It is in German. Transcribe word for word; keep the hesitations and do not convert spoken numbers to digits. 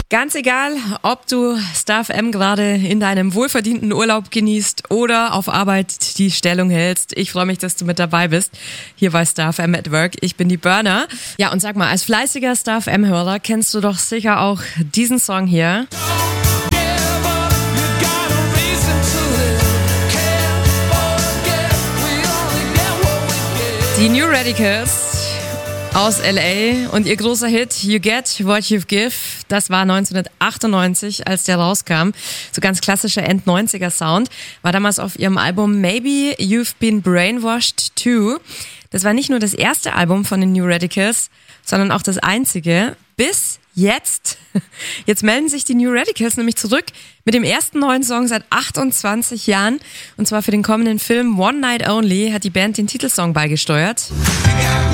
Ganz egal, ob du Star F M gerade in deinem wohlverdienten Urlaub genießt oder auf Arbeit die Stellung hältst. Ich freue mich, dass du mit dabei bist. Hier bei Star F M at Work. Ich bin die Burner. Ja, und sag mal, als fleißiger Star F M-Hörer kennst du doch sicher auch diesen Song hier. Die New Radicals aus L A und ihr großer Hit You Get What You Give, das war neunzehnhundertachtundneunzig, als der rauskam. So ganz klassischer End-neunziger-Sound. War damals auf ihrem Album Maybe You've Been Brainwashed Too. Das war nicht nur das erste Album von den New Radicals, sondern auch das einzige bis jetzt. Jetzt melden sich die New Radicals nämlich zurück mit dem ersten neuen Song seit achtundzwanzig Jahren. Und zwar für den kommenden Film One Night Only hat die Band den Titelsong beigesteuert.